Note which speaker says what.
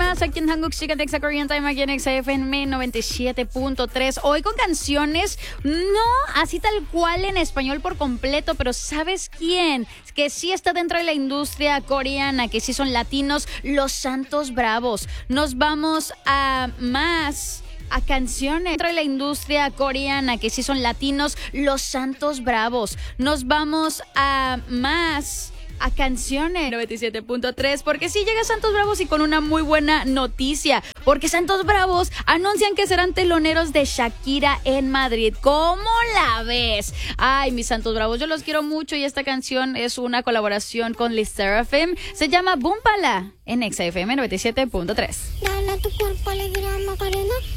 Speaker 1: más aquí en Hanguk Chica Texa Korean Time, aquí en XFM 97.3. Hoy con canciones, no así tal cual en español por completo, pero ¿sabes quién? Que sí está dentro de la industria coreana, que sí son latinos, Los Santos Bravos. Nos vamos a canciones dentro de la industria coreana, que sí son latinos, Los Santos Bravos. Nos vamos a canciones 97.3, porque sí llega Santos Bravos y con una muy buena noticia, porque Santos Bravos anuncian que serán teloneros de Shakira en Madrid. ¿Cómo la ves? Ay, mis Santos Bravos, yo los quiero mucho y esta canción es una colaboración con LE SSERAFIM, se llama Búmpala en XFM 97.3.
Speaker 2: Dale a tu cuerpo alegría, Macarena.